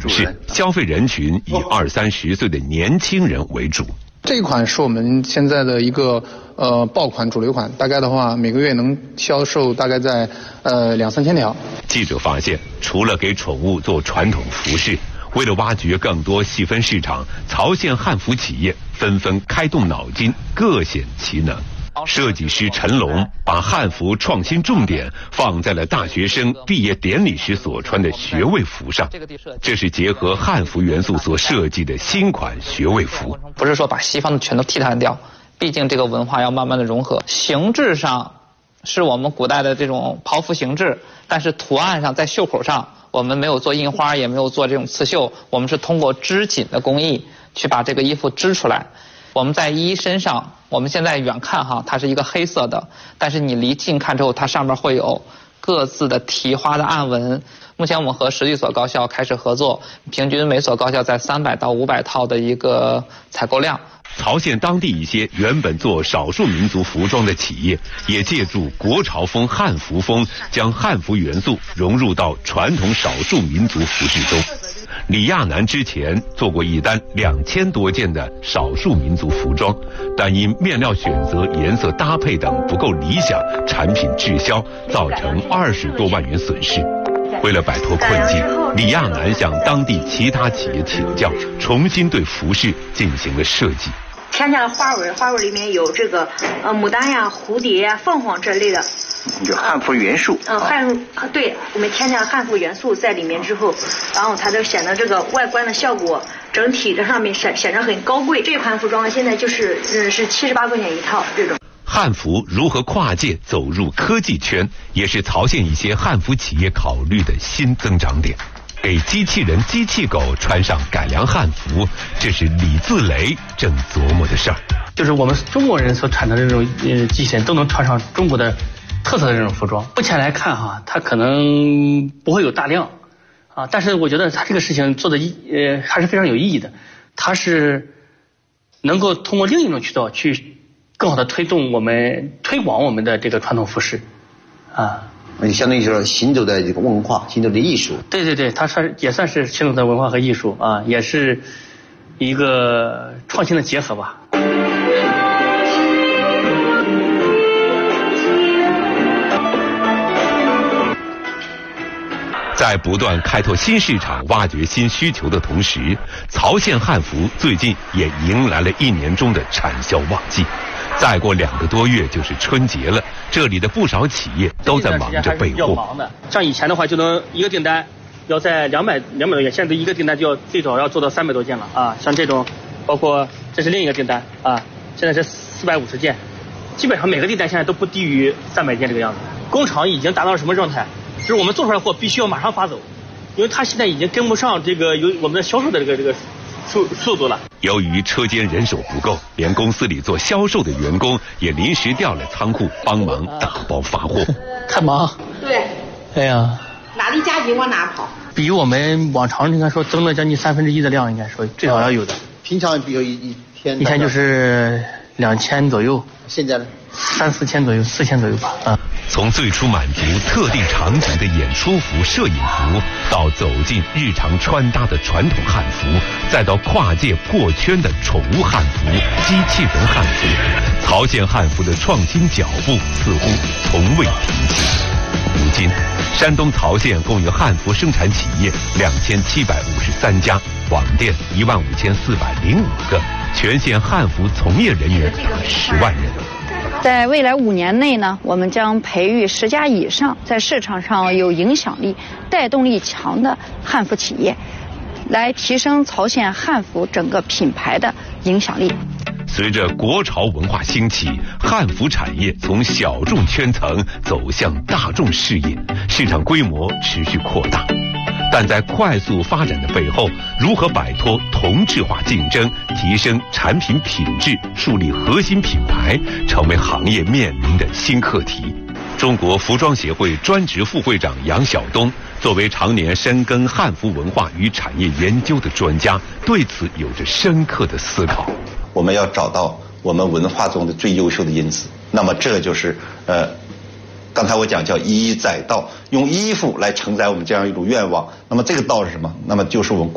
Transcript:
示，消费人群以20、30岁的年轻人为主。 这一款是我们现在的一个爆款主流款，大概的话每个月能销售大概在2、3千条。 记者发现，除了给宠物做传统服饰，为了挖掘更多细分市场，曹县汉服企业纷纷开动脑筋，各显其能。设计师陈龙把汉服创新重点放在了大学生毕业典礼时所穿的学位服上，这是结合汉服元素所设计的新款学位服。 不是说把西方的全都替代掉，毕竟这个文化要慢慢的融合。形制上是我们古代的这种袍服形制，但是图案上在袖口上我们没有做印花，也没有做这种刺绣，我们是通过织锦的工艺去把这个衣服织出来。我们在衣身上，我们现在远看哈，它是一个黑色的，但是你离近看之后，它上面会有各自的题花的暗纹。目前我们和10几所高校开始合作，平均每所高校在300到500套的一个采购量。 曹县当地一些原本做少数民族服装的企业，也借助国潮风汉服风，将汉服元素融入到传统少数民族服饰中。李亚男之前做过一单2000多件的少数民族服装，但因面料选择、颜色搭配等不够理想，产品滞销，造成20多万元损失。为了摆脱困境，李亚男向当地其他企业请教，重新对服饰进行了设计。 添加了花纹，花纹里面有这个牡丹呀、蝴蝶呀、凤凰这类的， 就汉服元素。 对，我们添加了汉服元素在里面之后，然后它就显得这个外观的效果，整体的上面显得很高贵。这款服装现在是78块钱一套这种。 汉服如何跨界走入科技圈，也是曹县一些汉服企业考虑的新增长点。给机器人、机器狗穿上改良汉服，这是李自雷正琢磨的事儿。 就是我们中国人所产的这种机器人都能穿上中国的特色的这种服装。目前来看哈，它可能不会有大量啊，但是我觉得它这个事情做的还是非常有意义的。它是能够通过另一种渠道去更好的推广我们的这个传统服饰啊。 相当于说行走的这个文化，行走的艺术。 对，它也算是行走的文化和艺术啊，也是一个创新的结合吧。 在不断开拓新市场、挖掘新需求的同时，曹县汉服最近也迎来了1年中的产销旺季。再过2个多月就是春节了，这里的不少企业都在忙着备货。 像以前的话，就能一个订单要在200多件，现在一个订单就最少要做到300多件了啊。像这种，包括这是另一个订单啊，现在是450件，基本上每个订单现在都不低于300件这个样子。工厂已经达到了什么状态？就是我们做出来的货必须要马上发走，因为它现在已经跟不上这个我们的销售的这个速度了。 由于车间人手不够，连公司里做销售的员工也临时调来仓库帮忙打包发货。 太忙。 对。 哎呀。 哪里加紧往哪跑。 比我们往常应该说增了将近1/3的量，应该说最少要有的。 平常比如一天就是2000左右， 现在呢 3、4千左右，4千左右吧。啊。 从最初满足特定场景的演出服、摄影服，到走进日常穿搭的传统汉服，再到跨界破圈的宠物汉服、机器人汉服，曹县汉服的创新脚步似乎从未停歇。如今，山东曹县共有汉服生产企业2753家，网店15405个，全县汉服从业人员达10万人。 在未来5年内呢，我们将培育10家以上在市场上有影响力、带动力强的汉服企业，来提升曹县汉服整个品牌的影响力。 随着国潮文化兴起，汉服产业从小众圈层走向大众视野，市场规模持续扩大。但在快速发展的背后，如何摆脱同质化竞争，提升产品品质，树立核心品牌，成为行业面临的新课题。中国服装协会专职副会长杨晓东作为常年深耕汉服文化与产业研究的专家，对此有着深刻的思考。 我们要找到我们文化中的最优秀的因子，那么这就是刚才我讲叫一载道，用衣服来承载我们这样一种愿望。那么这个道是什么？那么就是我们